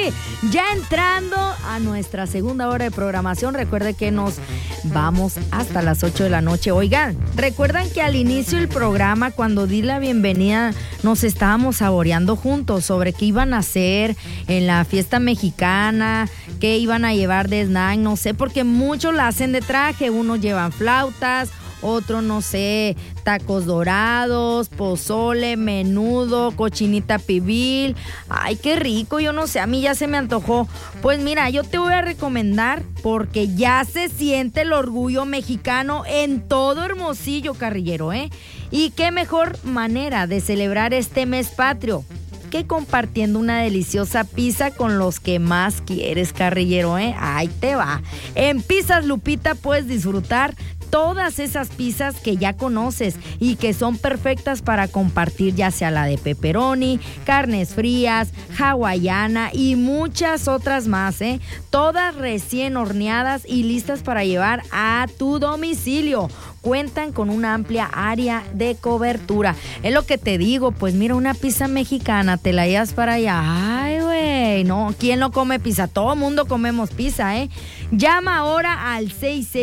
Ya entrando a nuestra segunda hora de programación, recuerde que nos vamos hasta las 8 de la noche. Oigan, recuerdan que al inicio del programa, cuando di la bienvenida, nos estábamos saboreando juntos sobre qué iban a hacer en la fiesta mexicana, qué iban a llevar de snack, no sé, porque muchos la hacen de traje, unos llevan flautas, otro, no sé, tacos dorados, pozole, menudo, cochinita pibil. Ay, qué rico, yo no sé, a mí ya se me antojó. Pues mira, yo te voy a recomendar porque ya se siente el orgullo mexicano en todo Hermosillo, carrillero, ¿eh? Y qué mejor manera de celebrar este mes patrio que compartiendo una deliciosa pizza con los que más quieres, carrillero, ¿eh? Ahí te va. En Pizzas Lupita puedes disfrutar todas esas pizzas que ya conoces y que son perfectas para compartir, ya sea la de pepperoni, carnes frías, hawaiana y muchas otras más, ¿eh? Todas recién horneadas y listas para llevar a tu domicilio. Cuentan con una amplia área de cobertura. Es lo que te digo, pues mira, una pizza mexicana, te la llevas para allá. Ay, güey, no, ¿quién no come pizza? Todo mundo comemos pizza, ¿eh? Llama ahora al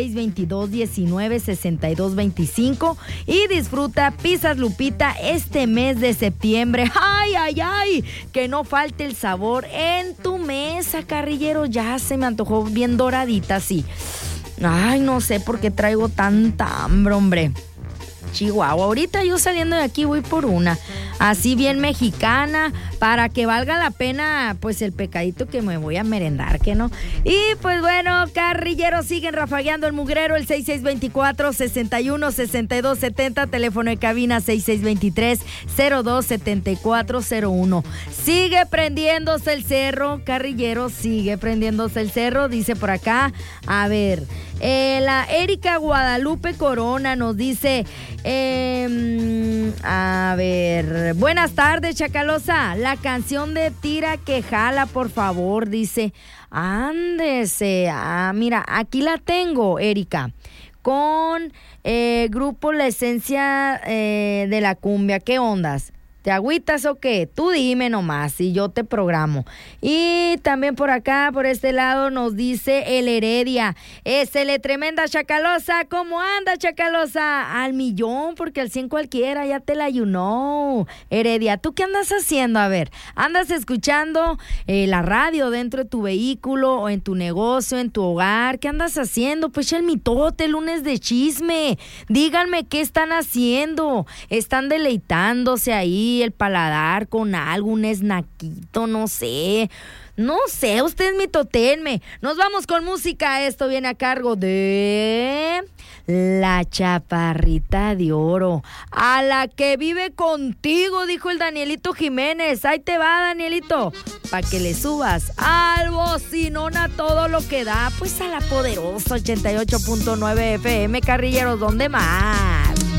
6622-196225 y disfruta Pizzas Lupita este mes de septiembre. ¡Ay, ay, ay! Que no falte el sabor en tu mesa, carrillero. Ya se me antojó bien doradita, sí. Ay, no sé por qué traigo tanta hambre, hombre. Chihuahua, ahorita yo saliendo de aquí voy por una, así bien mexicana, para que valga la pena, pues el pecadito que me voy a merendar, ¿que no? Y pues bueno, carrilleros, siguen rafagueando el mugrero, el 6624-616270, teléfono de cabina 6623-027401. Sigue prendiéndose el cerro, carrilleros, sigue prendiéndose el cerro, dice por acá, a ver... la Erika Guadalupe Corona nos dice, a ver, buenas tardes, Chacalosa, la canción de Tira que Jala, por favor, dice, ándese, mira, aquí la tengo, Erika, con grupo La Esencia de la Cumbia, ¿qué ondas? ¿Te agüitas o qué? Tú dime nomás y yo te programo. Y también por acá, por este lado, nos dice el Heredia. Ésele, tremenda Chacalosa. ¿Cómo anda, Chacalosa? Al millón, porque al 100 cualquiera, ya te la ayunó. Heredia, ¿tú qué andas haciendo? A ver, ¿andas escuchando la radio dentro de tu vehículo o en tu negocio, en tu hogar? ¿Qué andas haciendo? Pues el mitote, lunes de chisme. Díganme qué están haciendo. ¿Están deleitándose ahí el paladar con algún snackito? No sé, ustedes mitotenme. Nos vamos con música, esto viene a cargo de La Chaparrita de Oro, a la que vive contigo, dijo el Danielito Jiménez. Ahí te va, Danielito, pa' que le subas al bocinón a todo lo que da, pues a la poderosa 88.9 FM, carrilleros, ¿dónde más?